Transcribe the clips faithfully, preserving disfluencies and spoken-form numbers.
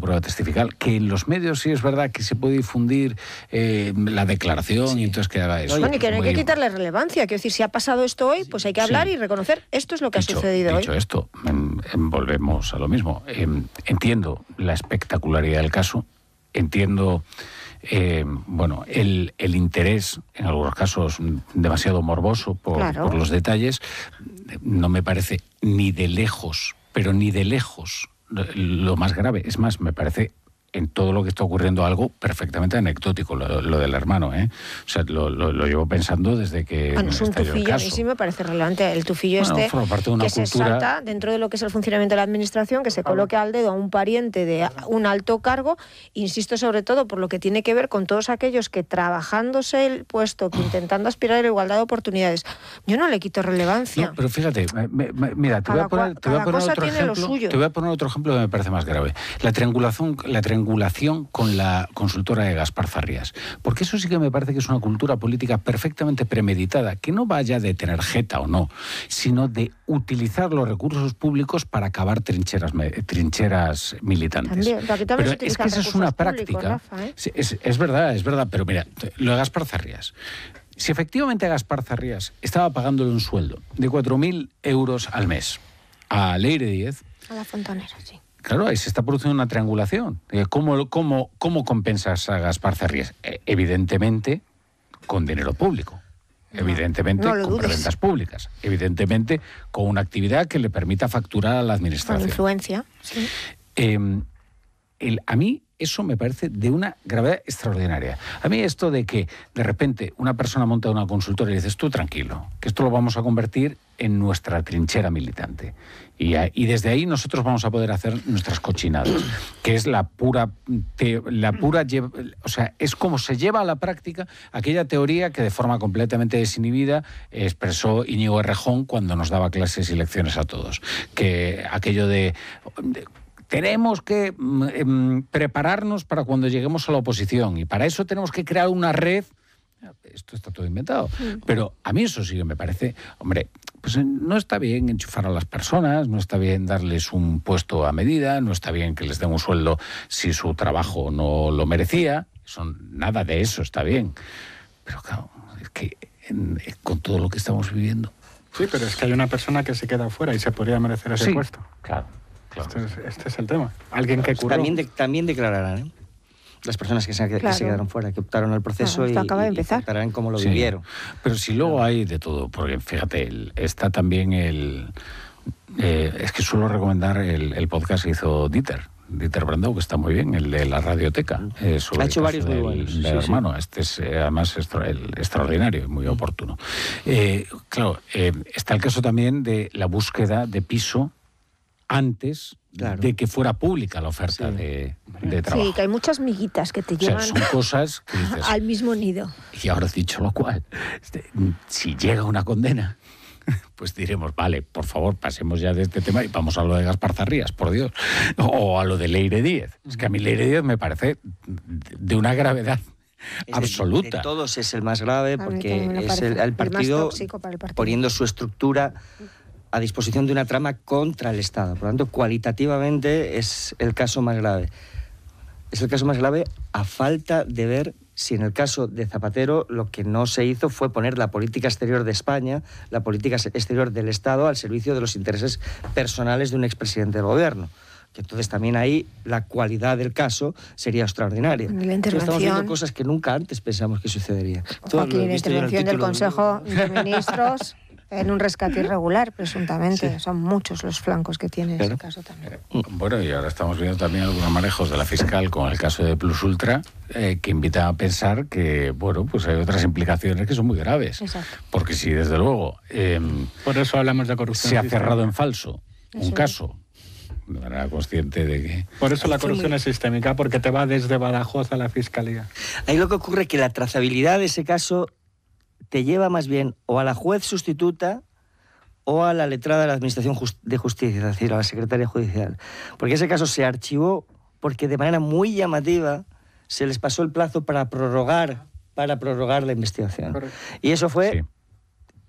prueba testifical, que en los medios sí es verdad que se puede difundir eh, la declaración sí. y entonces que haga eso. Bueno, y que no hay que quitarle relevancia, quiero decir, si ha pasado esto hoy, pues hay que hablar sí. y reconocer esto es lo que dicho, ha sucedido dicho hoy. Dicho esto, em, em, volvemos a lo mismo. Em, entiendo la espectacularidad del caso, entiendo eh, bueno, el, el interés, en algunos casos demasiado morboso por, claro. por los detalles, no me parece ni de lejos, pero ni de lejos lo más grave. Es más, me parece en todo lo que está ocurriendo algo perfectamente anecdótico, lo, lo del hermano, ¿eh? O sea, lo, lo, lo llevo pensando desde que bueno, es un tufillo, a mí sí me parece relevante el tufillo bueno, este parte de una que cultura... se salta dentro de lo que es el funcionamiento de la administración, que se coloque al dedo a un pariente de un alto cargo, insisto sobre todo por lo que tiene que ver con todos aquellos que trabajándose el puesto, que intentando aspirar a la igualdad de oportunidades, yo no le quito relevancia. No, pero fíjate, me, me, mira, te voy a poner, te voy a poner otro ejemplo, te voy a poner otro ejemplo que me parece más grave. La triangulación, la triangulación con la consultora de Gaspar Zarrías. Porque eso sí que me parece que es una cultura política perfectamente premeditada, que no vaya de tener jeta o no, sino de utilizar los recursos públicos para cavar trincheras, trincheras militantes. También, pero aquí también pero es que esa es una práctica. Rafa, ¿eh? es, es verdad, es verdad, pero mira, lo de Gaspar Zarrías. Si efectivamente Gaspar Zarrías estaba pagándole un sueldo de cuatro mil euros al mes a Leire Díez... A la Fontanera, sí. Claro, ahí se está produciendo una triangulación. ¿Cómo, cómo, cómo compensas a Gaspar Zarrías? Evidentemente, con dinero público. No, evidentemente, no con prebendas públicas. Evidentemente, con una actividad que le permita facturar a la administración. Con influencia, sí. Eh, el, a mí eso me parece de una gravedad extraordinaria. A mí esto de que de repente una persona monta una consultora y dices, tú tranquilo, que esto lo vamos a convertir en nuestra trinchera militante. Y, y desde ahí nosotros vamos a poder hacer nuestras cochinadas, que es la pura, te, la pura, o sea, es como se lleva a la práctica aquella teoría que de forma completamente desinhibida expresó Íñigo Errejón cuando nos daba clases y lecciones a todos, que aquello de, de tenemos que um, prepararnos para cuando lleguemos a la oposición y para eso tenemos que crear una red. Esto está todo inventado. Sí. Pero a mí eso sí que me parece, hombre, pues no está bien enchufar a las personas, no está bien darles un puesto a medida, no está bien que les den un sueldo si su trabajo no lo merecía. Son, nada de eso está bien. Pero claro, es que en, con todo lo que estamos viviendo... Sí, pero es que hay una persona que se queda fuera y se podría merecer ese sí, puesto. Claro. claro. Este, es, este es el tema. Alguien que curró. También, de, también declararán, ¿eh? Las personas que se, que claro. se quedaron fuera, que optaron al proceso claro, y, acaba de empezar. y contarán cómo lo sí. vivieron. Pero si luego hay de todo, porque fíjate, el, está también el... Eh, es que suelo recomendar el, el podcast que hizo Dieter, Dieter Brandau, que está muy bien, el de la radioteca. Eh, sobre ha hecho varios del, muy buenos. Del sí, hermano, sí. este es eh, además extra, el, extraordinario y muy oportuno. Eh, claro, eh, está el caso también de la búsqueda de piso antes claro. de que fuera pública la oferta sí. de, de trabajo. Sí, que hay muchas miguitas que te llevan o sea, son cosas que dices, al mismo nido. Y ahora dicho lo cual, este, si llega una condena, pues diremos, vale, por favor, pasemos ya de este tema y vamos a lo de Gaspar Zarrías, por Dios. O a lo de Leire Díez. Es que a mí Leire Díez me parece de una gravedad es absoluta. De, de todos es el más grave porque es el, el, partido el, el partido poniendo su estructura a disposición de una trama contra el Estado. Por lo tanto, cualitativamente es el caso más grave. Es el caso más grave a falta de ver si en el caso de Zapatero lo que no se hizo fue poner la política exterior de España, la política exterior del Estado al servicio de los intereses personales de un expresidente del gobierno. Que entonces también ahí la cualidad del caso sería extraordinaria. La intervención... Estamos viendo cosas que nunca antes pensamos que sucederían. Aquí la intervención del Consejo de Ministros... En un rescate irregular, presuntamente. Sí. Son muchos los flancos que tiene claro. ese caso también. Bueno, y ahora estamos viendo también algunos manejos de la fiscal con el caso de Plus Ultra, eh, que invitan a pensar que, bueno, pues hay otras implicaciones que son muy graves. Exacto. Porque si, desde luego... Eh, Por eso hablamos de corrupción. Se ha cerrado en falso un eso caso, de manera consciente de que... Por eso la corrupción es sistémica, porque te va desde Badajoz a la fiscalía. Ahí lo que ocurre es que la trazabilidad de ese caso te lleva más bien o a la juez sustituta o a la letrada de la Administración de Justicia, es decir, a la Secretaría Judicial. Porque ese caso se archivó porque de manera muy llamativa se les pasó el plazo para prorrogar, para prorrogar la investigación. Correcto. Y eso fue... Sí.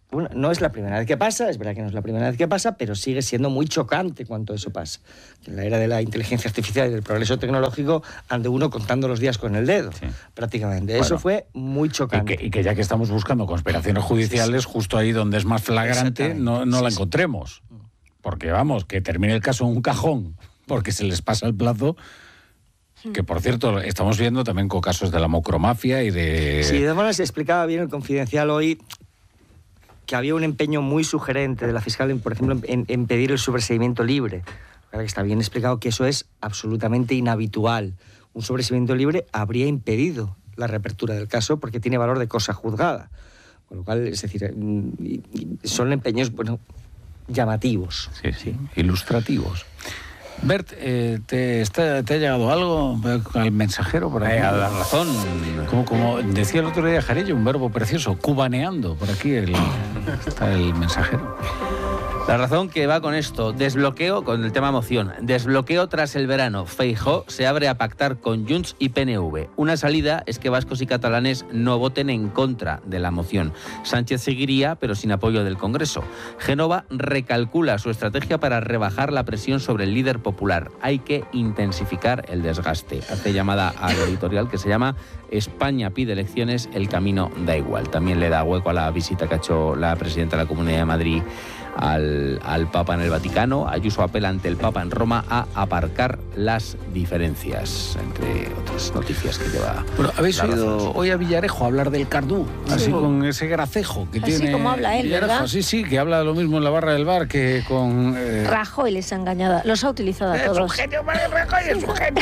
Bueno, no es la primera vez que pasa, es verdad que no es la primera vez que pasa, pero sigue siendo muy chocante cuando eso pasa. En la era de la inteligencia artificial y del progreso tecnológico ande uno contando los días con el dedo, sí. prácticamente. Bueno, eso fue muy chocante. Y que, y que ya que estamos buscando conspiraciones judiciales, sí, sí. justo ahí donde es más flagrante, no, no sí, la encontremos. Sí. Porque vamos, que termine el caso en un cajón, porque se les pasa el plazo... Que, por cierto, estamos viendo también con casos de la macromafia y de... Sí, de todas maneras se explicaba bien el Confidencial hoy que había un empeño muy sugerente de la fiscal, por ejemplo, en, en pedir el sobreseimiento libre. Claro que está bien explicado que eso es absolutamente inhabitual. Un sobreseimiento libre habría impedido la reapertura del caso porque tiene valor de cosa juzgada. Con lo cual, es decir, son empeños, bueno, llamativos. Sí, sí, ilustrativos. Bert, eh, ¿te, está, ¿te ha llegado algo al mensajero? Por ahí? Eh, a la razón. Como, como decía el otro día Jarillo, un verbo precioso, cubaneando. Por aquí el, está el mensajero. La razón que va con esto, desbloqueo, con el tema moción, desbloqueo tras el verano. Feijóo se abre a pactar con Junts y P N V. Una salida es que vascos y catalanes no voten en contra de la moción. Sánchez seguiría, pero sin apoyo del Congreso. Génova recalcula su estrategia para rebajar la presión sobre el líder popular. Hay que intensificar el desgaste. Hace llamada al editorial que se llama España pide elecciones, el camino da igual. También le da hueco a la visita que ha hecho la presidenta de la Comunidad de Madrid Al, al Papa en el Vaticano. Ayuso apela ante el Papa en Roma a aparcar las diferencias, entre otras noticias que lleva. Bueno, ¿habéis oído hoy a Villarejo hablar del Cardú? Sí. Así con ese gracejo que así tiene. Así como habla él, Villarejo, ¿verdad? Sí, sí, que habla lo mismo en la barra del bar que con... Eh... Rajoy les ha engañado, los ha utilizado a todos. Es un genio, María Rajoy, es un genio.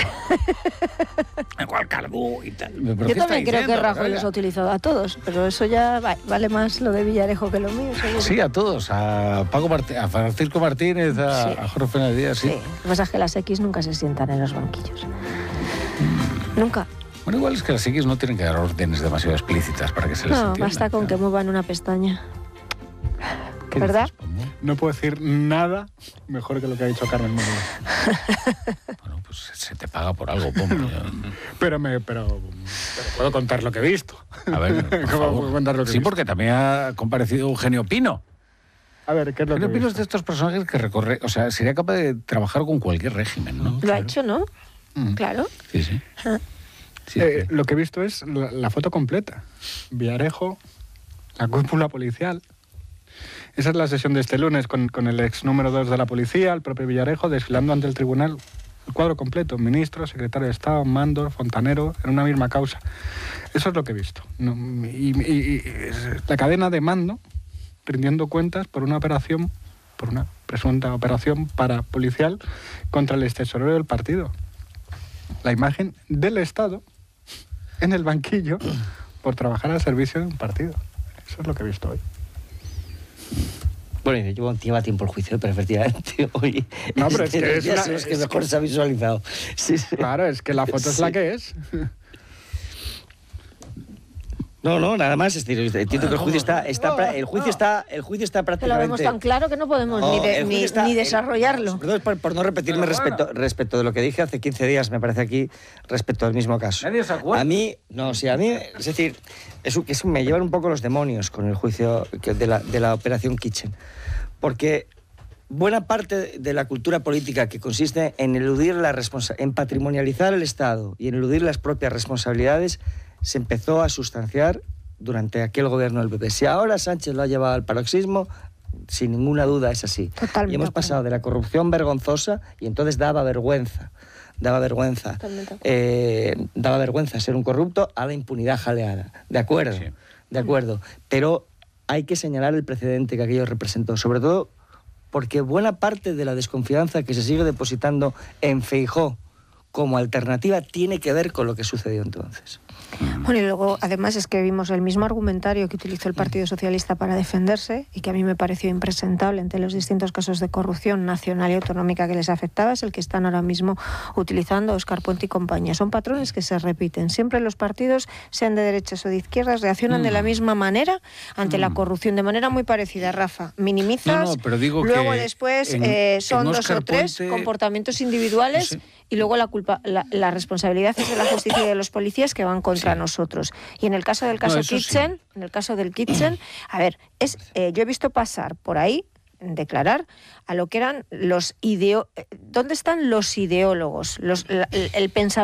Igual Cardú y tal. Yo también creo que Rajoy los ha utilizado a todos, pero eso ya vale más lo de Villarejo que lo mío, seguro. Sí, a todos, a Paco Martínez, a Francisco Martínez, a, sí. a Jorge Fernández Díaz, sí. sí. Lo que pasa es que las X nunca se sientan en los banquillos. Mm. Nunca. Bueno, igual es que las X no tienen que dar órdenes demasiado explícitas para que se les no, entienda. No, basta con que muevan una pestaña. ¿Verdad? Dices, no puedo decir nada mejor que lo que ha dicho Carmen Moreno. Bueno, pues se te paga por algo, Pombo. pero, me, pero, pero puedo contar lo que he visto. A ver, por favor. Puedo contar lo que sí, he visto? Porque también ha comparecido Eugenio Pino. A ver, ¿qué es lo Eugenio que Pino es de estos personajes que recorre, o sea, sería capaz de trabajar con cualquier régimen, ¿no? Lo claro. ha hecho, ¿no? Mm. Claro. Sí, sí. Ah. sí, eh, sí. Lo que he visto es la, la foto completa. Villarejo, la cúpula policial. Esa es la sesión de este lunes con, con el ex número dos de la policía, el propio Villarejo, desfilando ante el tribunal. El cuadro completo, ministro, secretario de Estado, Mandor, Fontanero, en una misma causa. Eso es lo que he visto. No, y, y, y la cadena de mando rindiendo cuentas por una operación, por una presunta operación parapolicial contra el extesorero del partido. La imagen del Estado en el banquillo por trabajar al servicio de un partido. Eso es lo que he visto hoy. Bueno, lleva, lleva tiempo el juicio, pero efectivamente hoy no, pero es que, es una, una, es que mejor que, se ha visualizado. Sí, sí. Claro, es que la foto es sí. la que es. No, no, nada más. Es decir, entiendo que el juicio está, está, el juicio está, el juicio está prácticamente. Lo vemos tan claro que no podemos no, ni, de, ni, está, ni desarrollarlo. El, perdón, por, por no repetirme bueno, respecto, bueno. respecto de lo que dije hace quince días, me parece aquí, respecto al mismo caso. ¿Nadie se acuerda? A mí, no, sí, a mí, es decir, es, es, me llevan un poco los demonios con el juicio de la, de la operación Kitchen, porque buena parte de la cultura política que consiste en eludir la responsa- en patrimonializar el Estado y en eludir las propias responsabilidades se empezó a sustanciar durante aquel gobierno del P P. Si ahora Sánchez lo ha llevado al paroxismo, sin ninguna duda es así. Totalmente. Y hemos pasado de la corrupción vergonzosa, y entonces daba vergüenza, daba vergüenza, eh, daba vergüenza ser un corrupto, a la impunidad jaleada. De acuerdo, sí. de acuerdo. Pero hay que señalar el precedente que aquello representó, sobre todo porque buena parte de la desconfianza que se sigue depositando en Feijóo como alternativa tiene que ver con lo que sucedió entonces. Bueno, y luego, además, es que vimos el mismo argumentario que utilizó el Partido Socialista para defenderse y que a mí me pareció impresentable entre los distintos casos de corrupción nacional y autonómica que les afectaba, es el que están ahora mismo utilizando Óscar Puente y compañía. Son patrones que se repiten. Siempre los partidos, sean de derechas o de izquierdas, reaccionan mm. de la misma manera ante mm. la corrupción, de manera muy parecida. Rafa, minimizas, no, no, pero digo luego que después en, eh, son dos o tres Puente... comportamientos individuales no sé. y luego la culpa, la, la responsabilidad es de la justicia y de los policías que van contra Sí. nosotros. Y en el caso del caso No, eso Kitchen, sí. en el caso del Kitchen, a ver, es eh, yo he visto pasar por ahí declarar a lo que eran los ideo ¿dónde están los ideólogos? Los, la, el, el pensamiento